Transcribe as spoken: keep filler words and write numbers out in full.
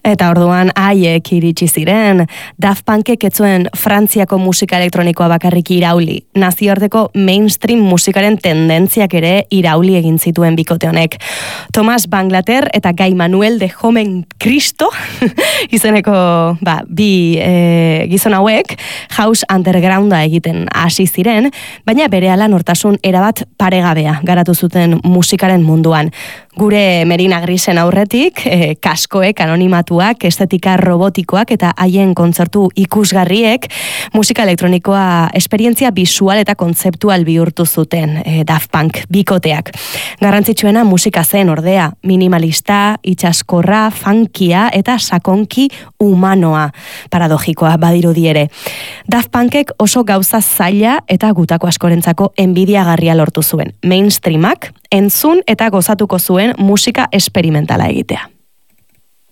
Eta orduan haiek iritsi ziren, Daft Punkek ez zuen Frantziako musika elektronikoa bakarrik irauli, nazioarteko mainstream musikaren tendentziak ere irauli egin zituen bikote honek. Thomas Bangalter eta Guy Manuel de Homen Cristo izeneko ba, bi e, gizon hauek house undergrounda egiten hasi ziren, baina berehala nortasun erabat paregabea garatu zuten musikaren munduan. Gure Merina Grisen aurretik, e, kaskoek, anonimatuak, estetika robotikoak eta haien kontzertu ikusgarriek musika elektronikoa esperientzia bisual eta kontzeptual bihurtu zuten e, Daft Punk bikoteak. Garrantzitsuena musika zen ordea, minimalista, itsaskorra, funkia eta sakonki humanoa, paradogikoa badirudi ere. Daft Punkek oso gauza zaila eta gutako askorentzako enbidiagarria lortu zuen. Mainstreamak entzun eta gozatuko zuen musika esperimentala egitea.